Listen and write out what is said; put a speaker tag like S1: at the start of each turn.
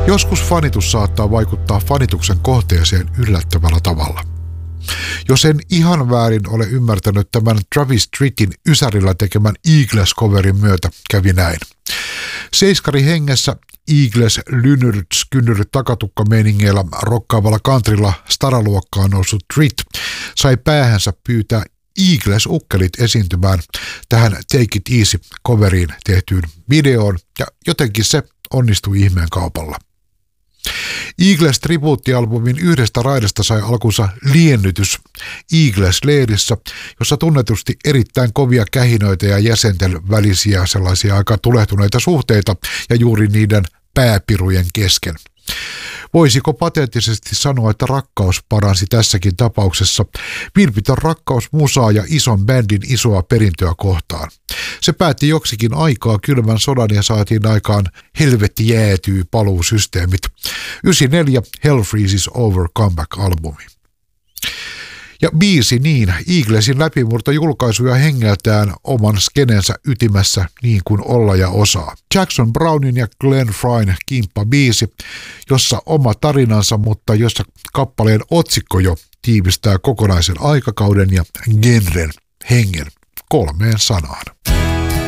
S1: Joskus fanitus saattaa vaikuttaa fanituksen kohteeseen yllättävällä tavalla. Jos en ihan väärin ole ymmärtänyt tämän Travis Trittin ysärillä tekemän Eagles-coverin myötä, kävi näin. Seiskari hengessä Eagles lynyrts-kynnyrit takatukkameiningeillä rokkaavalla countrylla staraluokkaan noussut Tritt sai päähänsä pyytää Eagles-ukkelit esiintymään tähän Take It Easy-coveriin tehtyyn videoon ja jotenkin se onnistui ihmeen kaupalla. Eagles-tribuuttialbumin yhdestä raidasta sai alkunsa liennytys Eagles-leirissä, jossa tunnetusti erittäin kovia kähinöitä ja jäsenten välisiä sellaisia aika tulehtuneita suhteita ja juuri niiden pääpirujen kesken. Voisiko pateettisesti sanoa, että rakkaus paransi tässäkin tapauksessa? Vilpitön rakkaus musaa ja ison bändin isoa perintöä kohtaan. Se päätti joksikin aikaa kylmän sodan ja saatiin aikaan Helvetti jäätyy paluusysteemit. 94 Hell Freezes Over comeback-albumi. Ja biisi niin, Eaglesin läpimurto julkaisuja hengeltään oman skenensä ytimessä niin kuin olla ja osaa. Jackson Brownin ja Glenn Fryn kimppa-biisi, jossa oma tarinansa, mutta jossa kappaleen otsikko jo tiivistää kokonaisen aikakauden ja genren hengen 3 sanaan.